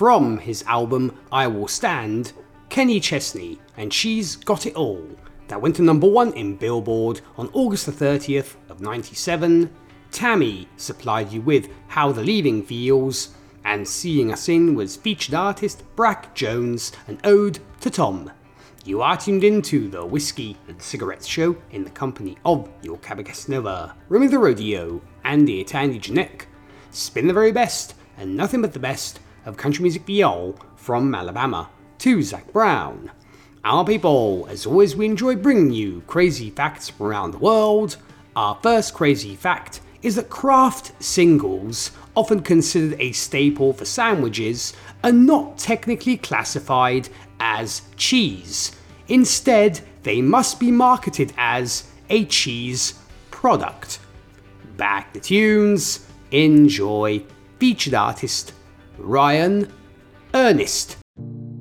From his album I Will Stand, Kenny Chesney and She's Got It All, that went to number 1 in Billboard on August the 30th of 97. Tammy supplied you with How the Leaving Feels, and Seeing Us In was featured artist Brack Jones, an ode to Tom. You are tuned into the Whiskey and Cigarettes Show in the company of your Cabacasanova, Romy the Rodeo, Andy at Andy Janek. Spin the very best and nothing but the best of country music viol from Alabama to Zac Brown. Our people, as always, we enjoy bringing you crazy facts from around the world. Our first crazy fact is that Kraft singles, often considered a staple for sandwiches, are not technically classified as cheese. Instead, they must be marketed as a cheese product. Back to tunes, enjoy. Featured artist Ryan Ernest.